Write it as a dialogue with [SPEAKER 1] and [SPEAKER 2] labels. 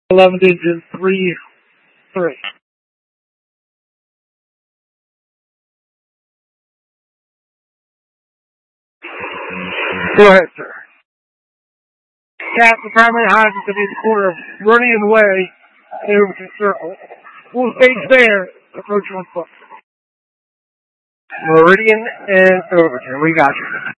[SPEAKER 1] 11 engine 3-3. Go ahead, sir. Cap, the primary highs is going to be the corner of running in the way and Overton Circle. Full stage there, approach 1 foot. Meridian and Overton, we got you.